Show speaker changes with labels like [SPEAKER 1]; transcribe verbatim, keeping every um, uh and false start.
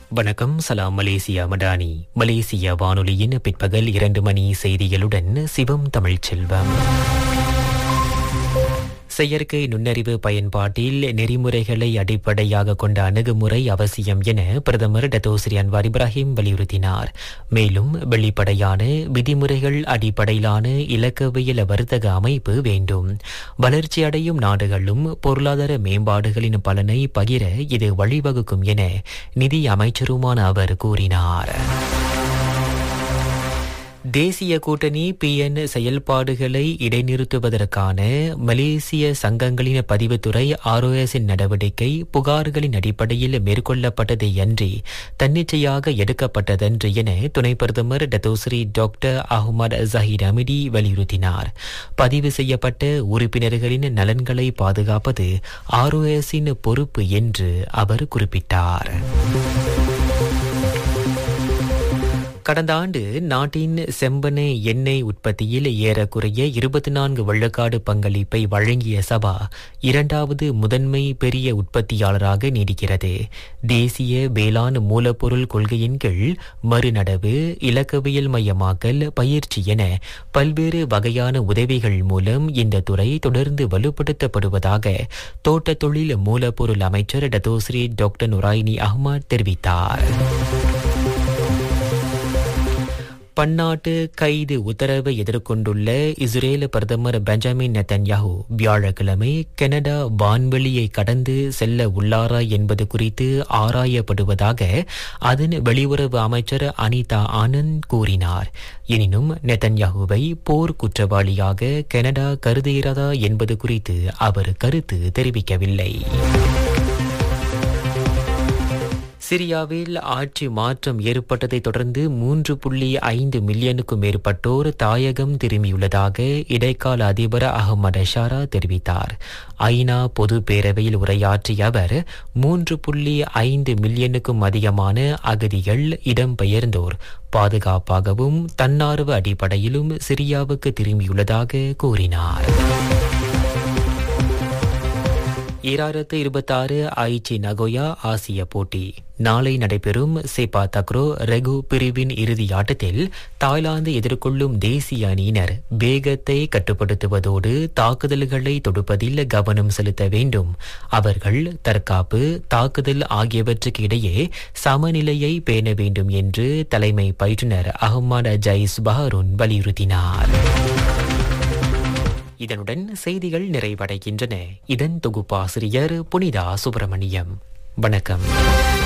[SPEAKER 1] வணக்கம். சலாம் மலேசியா மடானி. மலேசிய வானொலியின் பிற்பகல் இரண்டு மணி செய்திகளுடன் சிவம் தமிழ்ச்செல்வம். செயற்கை நுண்ணறிவு பயன்பாட்டில் நெறிமுறைகளை அடிப்படையாக கொண்ட அணுகுமுறை அவசியம் என பிரதமர் டத்தோஸ்ரீ அன்வார் இப்ராஹிம் வலியுறுத்தினார். மேலும் வெளிப்படையான விதிமுறைகள் அடிப்படையிலான இலக்கவியல் வர்த்தக அமைப்பு வேண்டும். வளர்ச்சியடையும் நாடுகளும் பொருளாதார மேம்பாடுகளின் பலனை பகிர இது வழிவகுக்கும் என நிதி அமைச்சருமான அவர் கூறினார். தேசிய கூட்டணி பிஎன் செயல்பாடுகளை இடைநிறுத்துவதற்கான மலேசிய சங்கங்களின் பதிவுத்துறை ஆர்ஓஎஸின் நடவடிக்கை புகார்களின் அடிப்படையில் மேற்கொள்ளப்பட்டது அன்றி தன்னிச்சையாக எடுக்கப்பட்டதன்று என துணை பிரதமர் டத்தோஸ்ரீ டாக்டர் அஹ்மத் ஜஹீர் அமிடி வலியுறுத்தினார். பதிவு செய்யப்பட்ட உறுப்பினர்களின் நலன்களை பாதுகாப்பது ஆர்ஓஎஸின் பொறுப்பு என்று அவர் குறிப்பிட்டார். கடந்த ஆண்டு நாட்டின் செம்பனை எண்ணெய் உற்பத்தியில் ஏறக்குறைய இருபத்தி நான்கு வெள்ளக்காடு பங்களிப்பை வழங்கிய சபா இரண்டாவது முதன்மை பெரிய உற்பத்தியாளராக நீடிக்கிறது. தேசிய வேளாண் மூலப்பொருள் கொள்கையின் கீழ் மறுநடவு, இலக்கவியல் மயமாக்கல், பயிற்சி என பல்வேறு வகையான உதவிகள் மூலம் இந்த துறை தொடர்ந்து வலுப்படுத்தப்படுவதாக தோட்ட தொழில் மூலப்பொருள் அமைச்சர் டத்தோஸ்ரீ டாக்டர் நுராயினி அஹ்மத் தெரிவித்தார். பன்னாட்டு கைது உத்தரவை எதிர்கொண்டுள்ள இஸ்ரேல் பிரதமர் பெஞ்சமின் நெத்தன்யாஹூ வியாழக்கிழமை கனடா வான்வெளியை கடந்து செல்ல உள்ளாரா என்பது குறித்து ஆராயப்படுவதாக அதன் வெளியுறவு அமைச்சர் அனிதா ஆனந்த் கூறினார். எனினும் நெத்தன்யாஹூவை போர் குற்றவாளியாக கனடா கருதுகிறதா என்பது குறித்து அவர் கருத்து தெரிவிக்கவில்லை. சிரியாவில் ஆட்சி மாற்றம் ஏற்பட்டதை தொடர்ந்து மூன்று புள்ளி ஐந்து மில்லியனுக்கும் மேற்பட்டோர் தாயகம் திரும்பியுள்ளதாக இடைக்கால அதிபர் அஹ்மத் ஷாரா தெரிவித்தார். ஐநா பொது பேரவையில் உரையாற்றிய அவர் மூன்று புள்ளி ஐந்து மில்லியனுக்கும் அதிகமான அகதிகள், இடம்பெயர்ந்தோர் பாதுகாப்பாகவும் தன்னார்வ அடிப்படையிலும் சிரியாவுக்கு திரும்பியுள்ளதாக கூறினார். ஈராயிரத்து இருபத்தி ஆறு ஐச்சி நகோயா ஆசிய போட்டி நாளை நடைபெறும். செபா தக்ரோ ரெகு பிரிவின் இறுதி ஆட்டத்தில் தாய்லாந்து எதிர்கொள்ளும் தேசிய அணியினர் வேகத்தை கட்டுப்படுத்துவதோடு தாக்குதல்களை தொடுப்பதில் கவனம் செலுத்த வேண்டும். அவர்கள் தற்காப்பு, தாக்குதல் ஆகியவற்றுக்கு இடையே சமநிலையை பேண வேண்டும் என்று தலைமை பயிற்றுனர் அஹ்மத் ஜைஸ் பஹருன் வலியுறுத்தினார். இதனுடன் செய்திகள் நிறைவடைகின்றன. இதன் தொகுப்பாசிரியர் புனிதா சுப்பிரமணியம். வணக்கம்.